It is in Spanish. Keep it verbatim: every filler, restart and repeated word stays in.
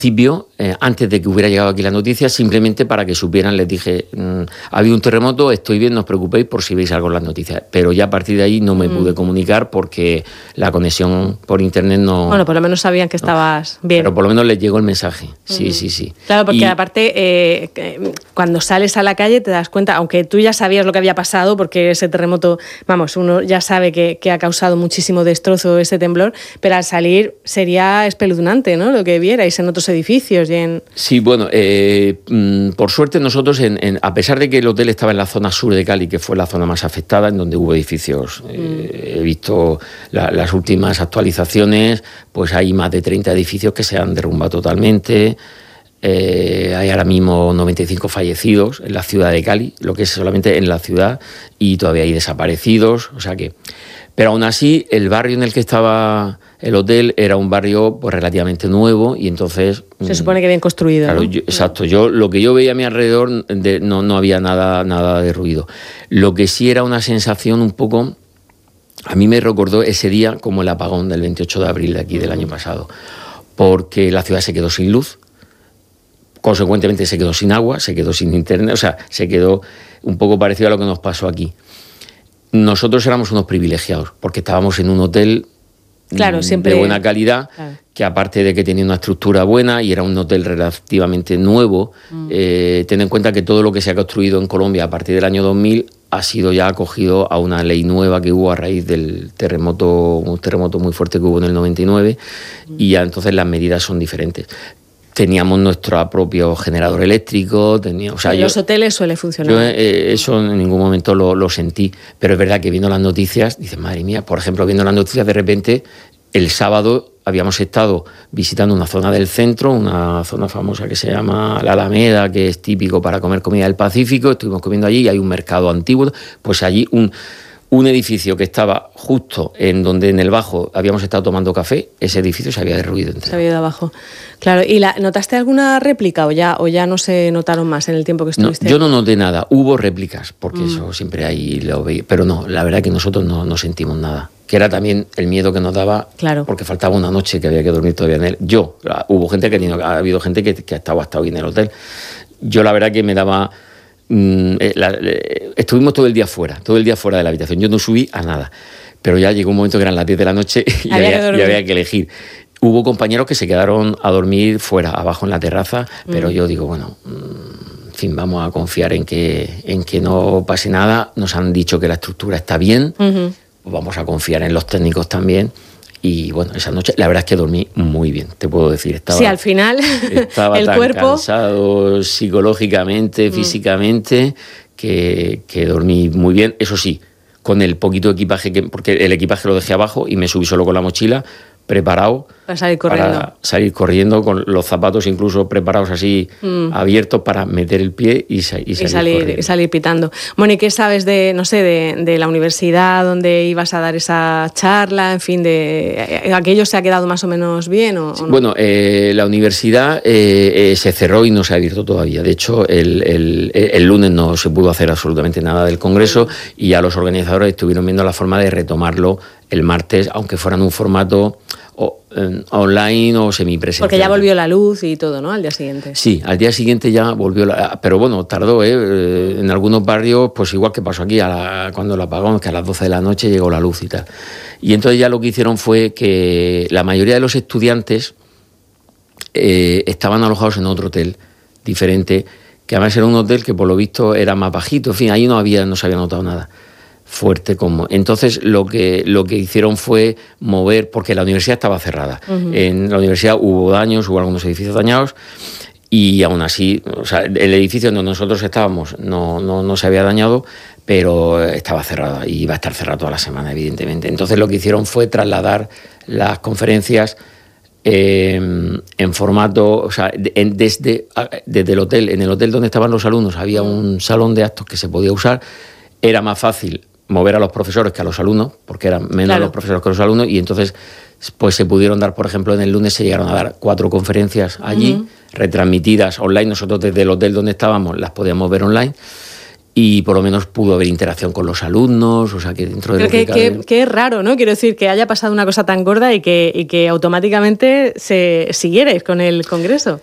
principio, eh, antes de que hubiera llegado aquí la noticia, simplemente para que supieran, les dije, mmm, ha habido un terremoto, estoy bien, no os preocupéis por si veis algo en las noticias. Pero ya a partir de ahí no me mm. pude comunicar porque la conexión por internet no... Bueno, por lo menos sabían que no. estabas bien. Pero por lo menos les llegó el mensaje, sí, mm. sí, sí. Claro, porque y... aparte, eh, cuando sales a la calle te das cuenta, aunque tú ya sabías lo que había pasado, porque ese terremoto, vamos, uno ya sabe que, que ha causado muchísimo destrozo ese temblor, pero al salir sería espeluznante, ¿no?, lo que vierais en otros edificios y en... Sí, bueno, eh, por suerte nosotros, en, en, a pesar de que el hotel estaba en la zona sur de Cali, que fue la zona más afectada, en donde hubo edificios, eh, mm. he visto la, las últimas actualizaciones, pues hay más de treinta edificios que se han derrumbado totalmente, eh, hay ahora mismo noventa y cinco fallecidos en la ciudad de Cali, lo que es solamente en la ciudad, y todavía hay desaparecidos, o sea que... Pero aún así, el barrio en el que estaba el hotel era un barrio pues relativamente nuevo y entonces... Se supone que bien construido. Claro, ¿no? yo, exacto. Yo, lo que yo veía a mi alrededor de, no, no había nada, nada de ruido. Lo que sí era una sensación un poco... A mí me recordó ese día como el apagón del veintiocho de abril de aquí del año pasado, porque la ciudad se quedó sin luz, consecuentemente se quedó sin agua, se quedó sin internet, o sea, se quedó un poco parecido a lo que nos pasó aquí. Nosotros éramos unos privilegiados, porque estábamos en un hotel claro, siempre... de buena calidad, claro. que aparte de que tenía una estructura buena y era un hotel relativamente nuevo, mm. eh, ten en cuenta que todo lo que se ha construido en Colombia a partir del año dos mil ha sido ya acogido a una ley nueva que hubo a raíz del terremoto, un terremoto muy fuerte que hubo en el noventa y nueve, mm. y ya entonces las medidas son diferentes. Teníamos nuestro propio generador eléctrico. Tenía, o sea, en yo, los hoteles suele funcionar. Yo eh, eso en ningún momento lo, lo sentí, pero es verdad que viendo las noticias, dices, madre mía, por ejemplo, viendo las noticias de repente, el sábado habíamos estado visitando una zona del centro, una zona famosa que se llama La Alameda, que es típico para comer comida del Pacífico, estuvimos comiendo allí y hay un mercado antiguo, pues allí un... Un edificio que estaba justo en donde en el bajo habíamos estado tomando café, ese edificio se había derruido entero. Se había ido abajo. Claro, ¿y la, notaste alguna réplica o ya, o ya no se notaron más en el tiempo que estuviste? No, yo no noté nada, hubo réplicas, porque mm. eso siempre hay, lo veía, pero no, la verdad es que nosotros no, no sentimos nada. Que era también el miedo que nos daba, claro. porque faltaba una noche que había que dormir todavía en él. Yo, hubo gente que ha habido gente que, que ha estado hasta hoy en el hotel. Yo la verdad que me daba... La, estuvimos todo el día fuera, todo el día fuera de la habitación. Yo no subí a nada, pero ya llegó un momento que eran las diez de la noche y había, había, y había que elegir. Hubo compañeros que se quedaron a dormir fuera, abajo en la terraza, pero mm. yo digo, bueno, en fin, vamos a confiar en que, en que no pase nada. Nos han dicho que la estructura está bien, uh-huh. pues vamos a confiar en los técnicos también. Y bueno, esa noche la verdad es que dormí muy bien, te puedo decir. Estaba, sí, al final estaba el tan cuerpo... cansado psicológicamente, mm. físicamente, que, que dormí muy bien. Eso sí, con el poquito equipaje, que, porque el equipaje lo dejé abajo y me subí solo con la mochila, preparado para salir corriendo, para salir corriendo con los zapatos incluso preparados así, mm. abiertos para meter el pie y, sa- y salir, y salir, y salir pitando. Bueno, ¿y qué sabes de, no sé, de, de la universidad donde ibas a dar esa charla? En fin, de ¿aquello se ha quedado más o menos bien o, o no? Bueno, eh, la universidad eh, eh, se cerró y no se ha abierto todavía. De hecho, el, el, el lunes no se pudo hacer absolutamente nada del congreso mm. y ya los organizadores estuvieron viendo la forma de retomarlo el martes, aunque fuera en un formato o, eh, online o semipresencial. Porque ya volvió la luz y todo, ¿no? Al día siguiente. Sí, al día siguiente ya volvió la... Pero bueno, tardó, ¿eh? En algunos barrios, pues igual que pasó aquí, a la, cuando la apagón, que a las doce de la noche llegó la luz y tal. Y entonces ya lo que hicieron fue que la mayoría de los estudiantes eh, estaban alojados en otro hotel diferente, que además era un hotel que por lo visto era más bajito, en fin, ahí no había, no se había notado nada fuerte como. Entonces lo que lo que hicieron fue mover, porque la universidad estaba cerrada. Uh-huh. En la universidad hubo daños, hubo algunos edificios dañados y aún así, o sea, el edificio donde nosotros estábamos no, no, no se había dañado, pero estaba cerrado y iba a estar cerrado toda la semana, evidentemente. Entonces lo que hicieron fue trasladar las conferencias eh, en formato, o sea, en, desde, desde el hotel, en el hotel donde estaban los alumnos había un salón de actos que se podía usar, era más fácil mover a los profesores que a los alumnos, porque eran menos claro. los profesores que los alumnos, y entonces pues se pudieron dar, por ejemplo, en el lunes se llegaron a dar cuatro conferencias allí, uh-huh. retransmitidas online. Nosotros desde el hotel donde estábamos las podíamos ver online, y por lo menos pudo haber interacción con los alumnos, o sea que dentro de Pero lo que, que, cabe... que, que es raro, ¿no? Quiero decir, que haya pasado una cosa tan gorda y que, y que automáticamente se siguierais con el congreso.